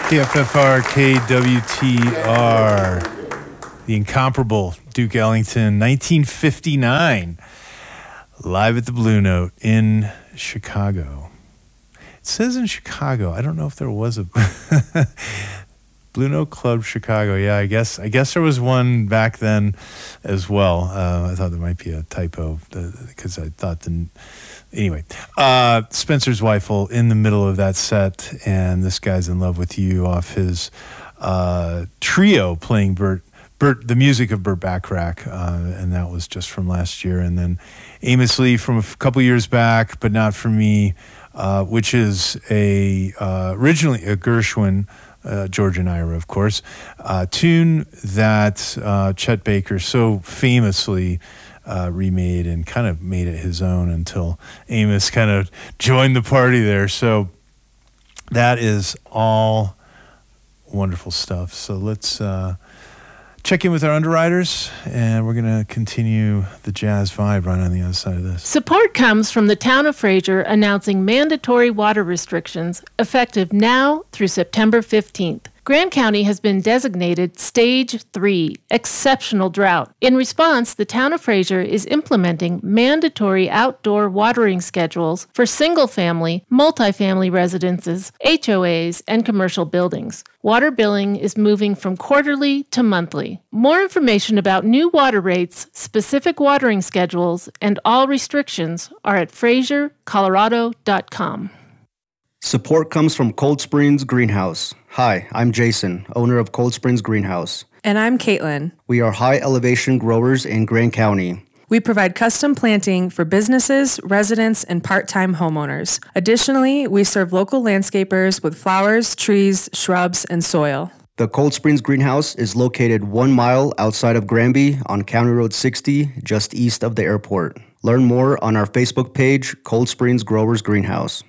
KFFR, KWTR, the incomparable Duke Ellington, 1959, live at the Blue Note in Chicago. It says in Chicago. I don't know if there was a Blue Note Club Chicago. Yeah, I guess there was one back then as well. I thought there might be a typo because I thought Anyway, Spencer Zweifel in the middle of that set, and This Guy's in Love with You off his trio playing the music of Burt Bacharach, and that was just from last year. And then Amos Lee from a couple years back, but not for me, which is originally a Gershwin, George and Ira, of course, tune that Chet Baker so famously remade and kind of made it his own until Amos kind of joined the party there. So that is all wonderful stuff. So let's check in with our underwriters, and we're going to continue the jazz vibe right on the other side of this. Support comes from the town of Fraser announcing mandatory water restrictions effective now through September 15th. Grant County has been designated Stage 3, Exceptional Drought. In response, the town of Fraser is implementing mandatory outdoor watering schedules for single-family, multifamily residences, HOAs, and commercial buildings. Water billing is moving from quarterly to monthly. More information about new water rates, specific watering schedules, and all restrictions are at FraserColorado.com. Support comes from Cold Springs Greenhouse. Hi, I'm Jason, owner of Cold Springs Greenhouse. And I'm Caitlin. We are high-elevation growers in Grant County. We provide custom planting for businesses, residents, and part-time homeowners. Additionally, we serve local landscapers with flowers, trees, shrubs, and soil. The Cold Springs Greenhouse is located 1 mile outside of Granby on County Road 60, just east of the airport. Learn more on our Facebook page, Cold Springs Growers Greenhouse.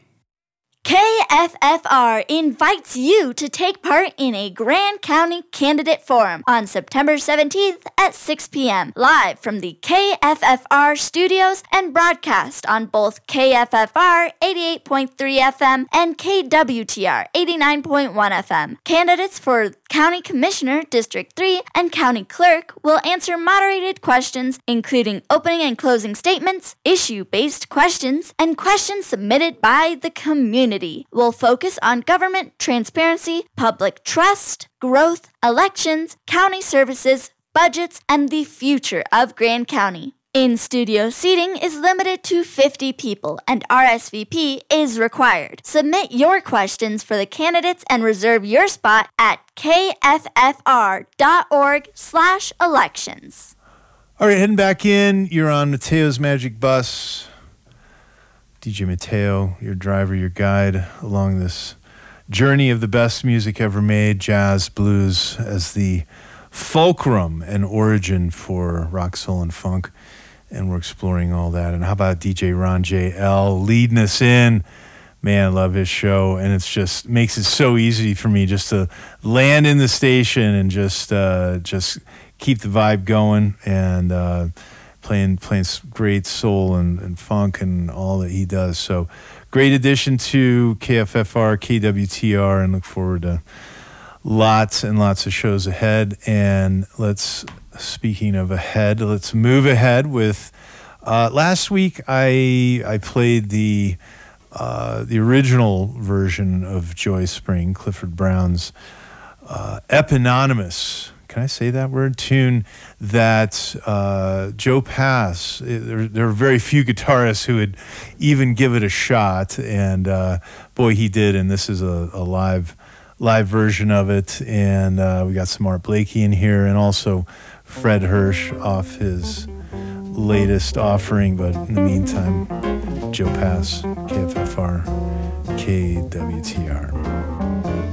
KFFR invites you to take part in a Grant County Candidate Forum on September 17th at 6 p.m. live from the KFFR studios and broadcast on both KFFR 88.3 FM and KWTR 89.1 FM. Candidates for County Commissioner, District 3, and County Clerk will answer moderated questions, including opening and closing statements, issue-based questions, and questions submitted by the community. We'll focus on government transparency, public trust, growth, elections, county services, budgets, and the future of Grant County. In-studio seating is limited to 50 people, and RSVP is required. Submit your questions for the candidates and reserve your spot at kffr.org/elections. All right, heading back in. You're on Mateo's Magic Bus. DJ Mateo, your driver, your guide along this journey of the best music ever made, jazz, blues, as the fulcrum and origin for rock, soul, and funk. And we're exploring all that. And how about DJ Ron J.L. leading us in? Man, I love his show. And it's just makes it so easy for me just to land in the station and just keep the vibe going and playing great soul and funk and all that he does. So great addition to KFFR, KWTR, and look forward to lots and lots of shows ahead. And speaking of ahead, let's move ahead with last week I played the original version of Joy Spring, Clifford Brown's eponymous, can I say that word? Tune that Joe Pass, there are very few guitarists who would even give it a shot, and boy, he did, and this is a live version of it, and we got some Art Blakey in here, and also Fred Hirsch off his latest offering, but in the meantime, Joe Pass, KFFR, KWTR.